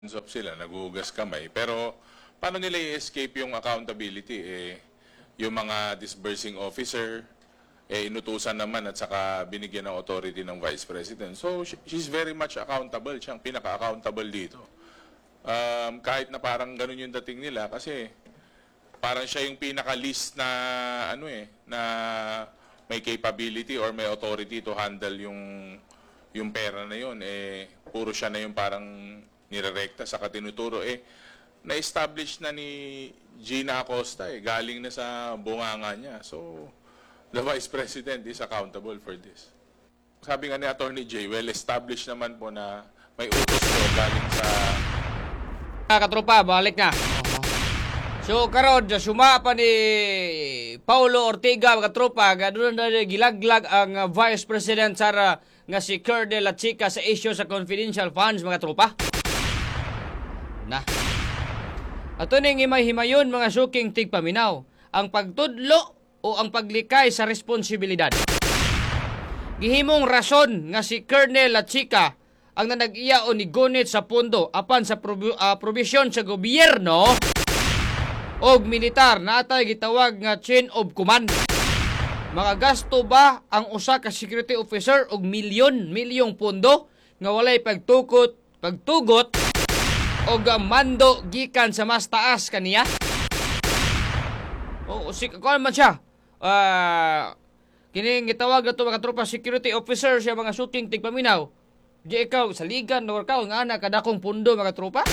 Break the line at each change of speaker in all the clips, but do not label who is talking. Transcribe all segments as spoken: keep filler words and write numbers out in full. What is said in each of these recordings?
of sila, naguhugas kamay. Pero paano nila i-escape yung accountability? Eh, yung mga disbursing officer, eh, inutusan naman at saka binigyan ng authority ng Vice President. So, she- she's very much accountable. Siyang pinaka-accountable dito. Um, kahit na parang ganun yung dating nila kasi parang siya yung pinaka-least na ano eh, na may capability or may authority to handle yung yung pera na yun. Eh, puro siya na yung parang nirerekta sa katinuturo. Eh, na-establish na ni Gina Acosta eh, galing na sa bunganga niya. So, the Vice President is accountable for this. Sabi nga ni Attorney Jay, well-established naman po na may utos po galing sa...
Mga katropa, balik na. So karon suma pa ni Paulo Ortega mga katropa, gadun na gilaglag ang uh, Vice President Sara nga si Colonel at Chica sa issue sa confidential funds mga tropa. Na. Ato ning himay-himayon mga suking tigpaminaw, ang pagtudlo o ang paglikay sa responsibilidad. Gihimong rason nga si Colonel at Chica ang nanag-iya o nigunit sa pondo apan sa prob- uh, provision sa gobyerno og militar na atay gitawag nga chain of command. Mga gasto ba ang usa ka security officer og milyon milyong pondo nga walay pagtukot pagtugot og mando gikan sa mas taas kaniya? O usik ko man siya. Ah, uh, kining gitawag nato mga tropa security officer siya mga shooting tigpaminaw. Di ikaw sa ligan or ka nga ana kadakong pundo mga tropa.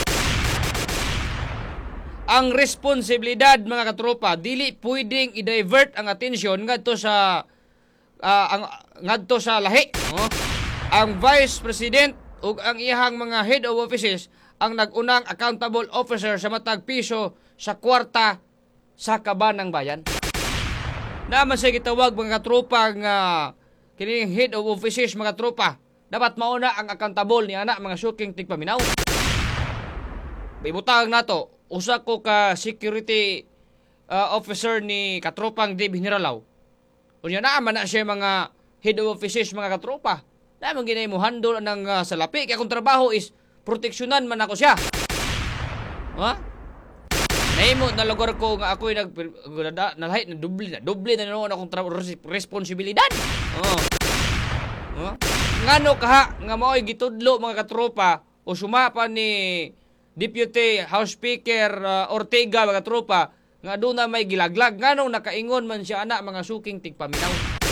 Ang responsibilidad mga katropa dili pwedeng i-divert ang atensyon ngadto sa uh, ang ngadto sa lahi, no? Ang Vice President ug ang iyang mga head of offices ang nag-unang accountable officer sa matag piso sa kwarta sa kaban ng bayan. Naman sa gitawag mga katropa nga kining head of offices mga tropa dapat mauna ang accountable ni ana mga suking tigpaminaw. Ibutang nato usa ko ka security uh, officer ni katropang Dave Hiniralaw. Unya na man na siya mga head of offices mga katropa. Naman ginay mo handle ng uh, salapi kay akong trabaho is proteksyonan man ako siya. Ha? Nahimo na lugar ko nga ako'y nag nalahi na doble na doble na noon akong tra- responsibilidad. Oh. Oh. Ngano kaha nga mao'y gitudlo mga katropa o sumapa ni Deputy House Speaker uh, Ortega mga tropa nga doon na may gilaglag nganong nakaingon man siya ana mga suking tigpaminaw.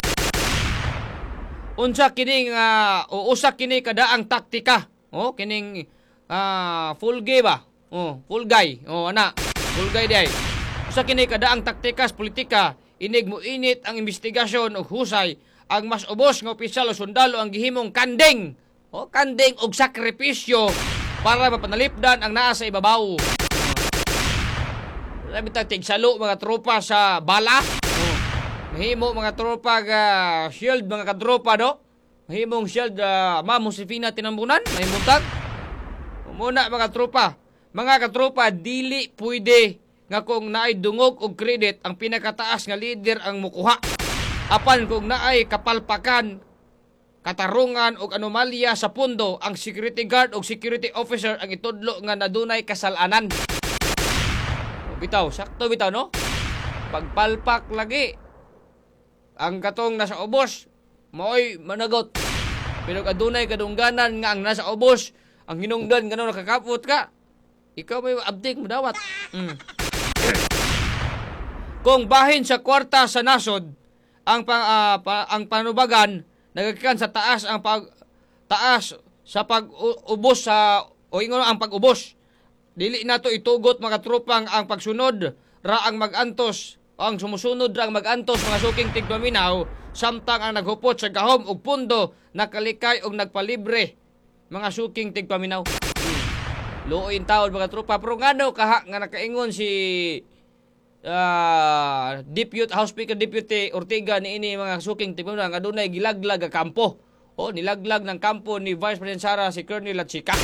Unsa kining uh, o usa kini kadaang taktika. Oh, kining uh, full gay ba? Oh, full guy. Oh, ana. Full guy day. Usa kini kadaang taktika sa politika, inig mo init ang investigasyon og husay ang mas ubos nga opisyal o sundalo ang gihimong kanding. Oh, kanding og sakripisyo para mapanalipdan ang naa sa ibabaw. Labi ta tigsalo mga tropa sa bala. Oh. Mahimo mga tropa ga shield mga katropa do. Mahimong shield uh, Ma'am Josefina Tinambunan, mahimuntag. Muna mga tropa. Mga katropa dili pwede nga kung naay dungog og credit ang pinakataas nga leader ang mukuha. Apan kung naay kapalpakan katarungan o anomalya sa pundo, ang security guard o security officer ang itudlo nga nadunay kasalanan. O, bitaw, sakto bitaw, no? Pagpalpak lagi, ang katong nasa ubos, maoy managot. Pero adunay kadungganan nga ang nasa ubos, ang hinungdan gano'n nakakapot ka, ikaw may abdik mo dawat. Mm. Kung bahin sa kwarta sa nasod, ang, pang, uh, pa, ang panubagan, nagagikan sa taas ang pag taas sa pag-ubos sa o ingon ang pag-ubos. Dili nato itugot mga tropang ang pagsunod ra ang magantos o ang sumusunod ra ang magantos mga suking tigpaminaw samtang ang naghupot sa gahom og pundo nakalikay og nagpalibre mga suking tigpaminaw. Luoy taon mga tropa pero ngano kaha nga nakaingon si Uh, Deputy House Speaker Deputy Ortega ni ini mga suking tigpaminaw nga adunay gilaglag ang kampo. O nilaglag ng kampo ni Vice President Sara si Colonel at Chica.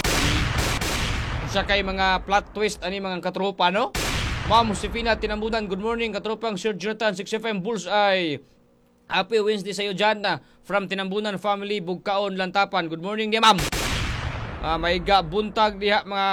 Usa kay mga plot twist ani mga katropa no. Ma'am Josefina Tinambunan, good morning katropang Sir Jonathan six F M Bullseye. Happy Wednesday sa iyo dyan na from Tinambunan Family Bugkaon Lantapan. Good morning di ma'am. Ah, may buntag diha mga